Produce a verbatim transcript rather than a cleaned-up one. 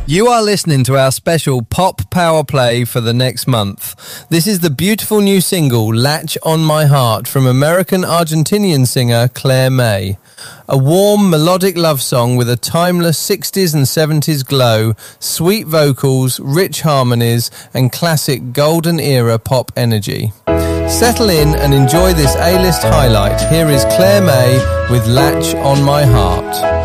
You are listening to our special Pop Power Play for the next month. This is the beautiful new single, Latch on My Heart, from American-Argentinian singer Claire May. A warm, melodic love song with a timeless sixties and seventies glow, sweet vocals, rich harmonies, and classic golden-era pop energy. Settle in and enjoy this A-list highlight. Here is Claire May with Latch on My Heart.